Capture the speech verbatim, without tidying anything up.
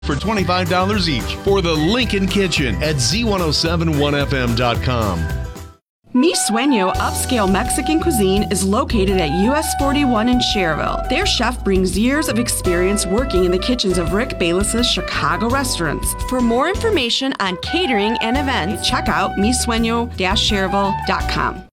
for twenty-five dollars each for the Lincoln Kitchen at Z ten seventy-one F M dot com. Mi Sueño Upscale Mexican Cuisine is located at U S forty-one in Cherville. Their chef brings years of experience working in the kitchens of Rick Bayless's Chicago restaurants. For more information on catering and events, check out mi sueño dash cherville dot com.